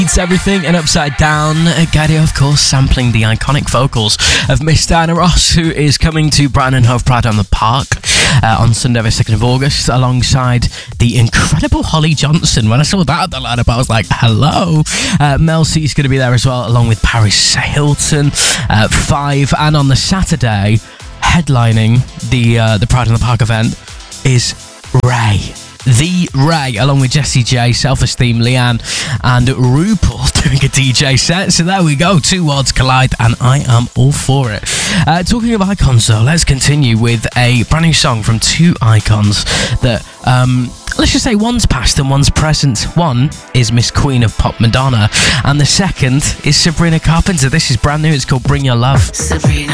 It's Everything and Upside Down. Gadio, of course, sampling the iconic vocals of Miss Diana Ross, who is coming to Brighton and Hove Pride on the Park on Sunday the 2nd of August, alongside the incredible Holly Johnson. When I saw that at the lineup, I was like, hello. Mel C's going to be there as well, along with Paris Hilton, Five, and on the Saturday, headlining the Pride on the Park event is Ray. The Ray, along with Jessie J, Self-Esteem, Leanne, and RuPaul doing a DJ set. So there we go, two worlds collide, and I am all for it. Talking of icons, though, let's continue with a brand new song from two icons that, let's just say one's past and one's present. One is Miss Queen of Pop, Madonna, and the second is Sabrina Carpenter. This is brand new, it's called Bring Your Love. Sabrina.